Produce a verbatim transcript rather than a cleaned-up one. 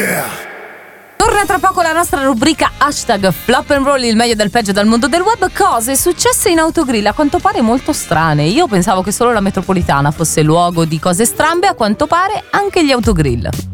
Torna tra poco la nostra rubrica hashtag Flop and Roll, il meglio del peggio dal mondo del web. Cose successe in autogrill, a quanto pare molto strane. Io pensavo che solo la metropolitana fosse luogo di cose strambe, a quanto pare anche gli autogrill.